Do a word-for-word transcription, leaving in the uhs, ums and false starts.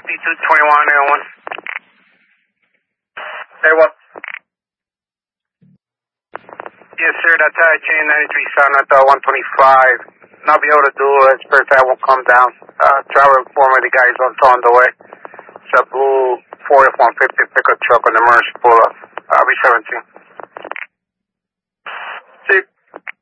D two twenty-one and one. Hey, what? Yes, sir. That's uh, J ninety-three Sun at uh, one twenty-five. Not be able to do it. Spare won't come down. Uh, driver informed me the guy's on, on the way. It's a blue four F one fifty pickup truck on the Mercy pull up. I'll be seventeen. See.